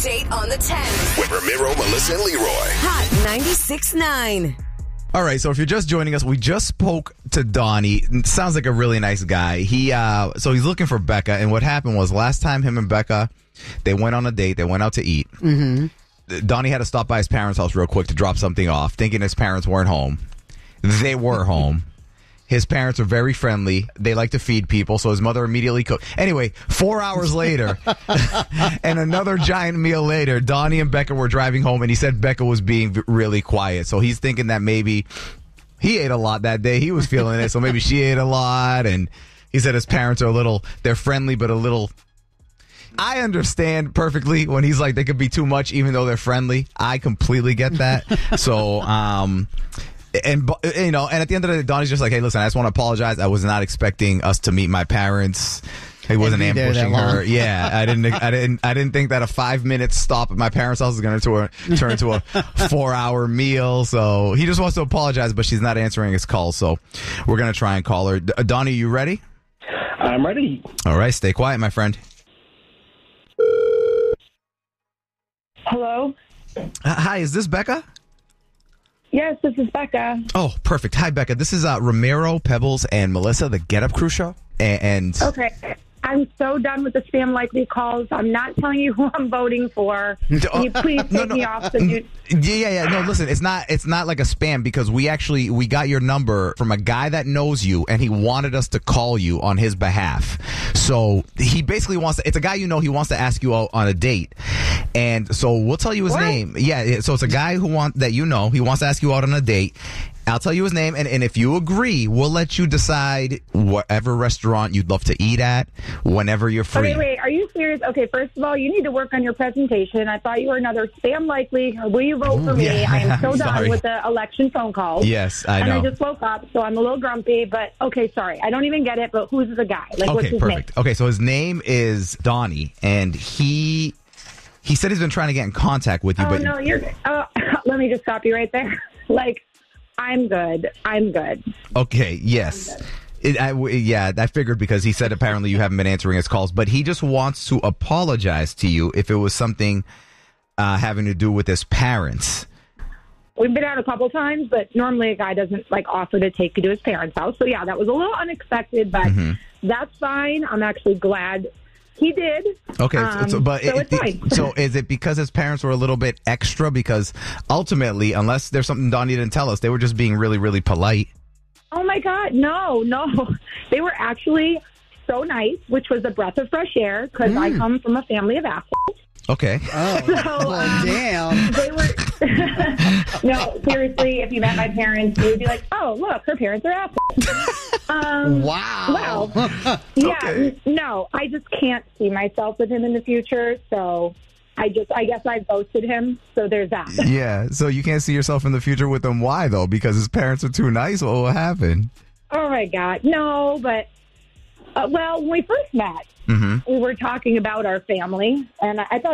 Date on the 10. With Ramiro, Melissa, and Leroy. Hot 96.9. All right, so if you're just joining us, we just spoke to Donnie. Sounds like a really nice guy. So he's looking for Becca, and what happened was last time him and Becca, they went on a date. They went out to eat. Mm-hmm. Donnie had to stop by his parents' house real quick to drop something off, thinking his parents weren't home. They were home. His parents are very friendly. They like to feed people, so his mother immediately cooked. Anyway, 4 hours later, and another giant meal later, Donnie and Becca were driving home, and he said Becca was being really quiet. So he's thinking that maybe he ate a lot that day. He was feeling it, so maybe she ate a lot. And he said his parents are they're friendly, but a little... I understand perfectly when he's like, they could be too much, even though they're friendly. I completely get that. So, And at the end of the day, Donnie's just like, hey, listen, I just want to apologize. I was not expecting us to meet my parents. He wasn't ambushing her. Yeah, I didn't think that a 5-minute stop at my parents' house is going to turn into a 4-hour meal. So he just wants to apologize, but she's not answering his call. So we're going to try and call her. Donnie, you ready? I'm ready. All right, stay quiet, my friend. Hello? Hi, is this Becca? Yes, this is Becca. Oh, perfect. Hi, Becca. This is Ramiro, Pebbles, and Melissa, the Get Up Crew show. And Okay. I'm so done with the spam likely calls. I'm not telling you who I'm voting for. Can you please take me off the Yeah. No, listen, it's not like a spam because we got your number from a guy that knows you and he wanted us to call you on his behalf. So he basically it's a guy he wants to ask you out on a date. And so we'll tell you his name. Yeah, so it's a guy he wants to ask you out on a date. I'll tell you his name, and if you agree, we'll let you decide whatever restaurant you'd love to eat at whenever you're free. Okay, wait, are you serious? Okay, first of all, you need to work on your presentation. I thought you were another spam likely. Will you vote for me? Yeah, I am so I'm done sorry. with the election phone calls. Yes, I know. And I just woke up, so I'm a little grumpy, but okay, sorry. I don't even get it, but who's the guy? What's his perfect. name? Okay, so his name is Donnie, and he said he's been trying to get in contact with you. Oh, but no, let me just stop you right there. I'm good. Okay, yes. I figured because he said apparently you haven't been answering his calls, but he just wants to apologize to you if it was something having to do with his parents. We've been out a couple times, but normally a guy doesn't offer to take you to his parents' house. So yeah, that was a little unexpected, but that's fine. I'm actually glad he did. Okay, so it's fine. So is it because his parents were a little bit extra? Because ultimately, unless there's something Donnie didn't tell us, they were just being really, really polite. Oh my God, no. They were actually so nice, which was a breath of fresh air because I come from a family of assholes. Okay. Oh, well, damn. They were... No, seriously, if you met my parents, you would be like, oh, look, her parents are assholes. Wow. Well, yeah, Okay. No, I just can't see myself with him in the future, so I guess I ghosted him, so there's that. Yeah, so you can't see yourself in the future with him. Why, though? Because his parents are too nice? What happened? Oh, my God. No, but, when we first met, we were talking about our family, and I thought